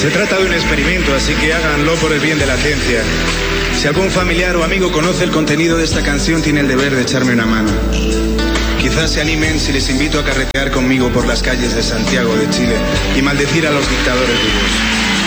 Se trata de un experimento, así que háganlo por el bien de la ciencia. Si algún familiar o amigo conoce el contenido de esta canción, tiene el deber de echarme una mano. Quizás se animen si les invito a carretear conmigo por las calles de Santiago de Chile y maldecir a los dictadores vivos.